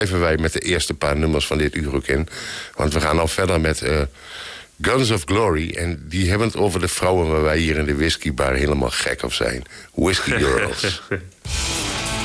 blijven wij met de eerste paar nummers van dit uur ook in. Want we gaan al verder met Guns of Glory. En die hebben het over de vrouwen waar wij hier in de whiskybar helemaal gek op zijn. Whiskey Girls.